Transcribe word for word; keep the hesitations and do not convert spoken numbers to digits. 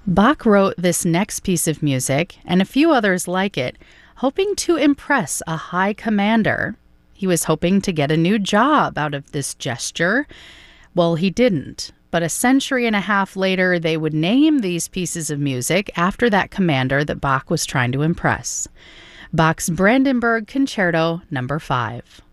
Bach wrote this next piece of music and a few others like it, hoping to impress a high commander. He was hoping to get a new job out of this gesture. Well, he didn't, but a century and a half later, they would name these pieces of music after that commander that Bach was trying to impress. Bach's Brandenburg Concerto Number five.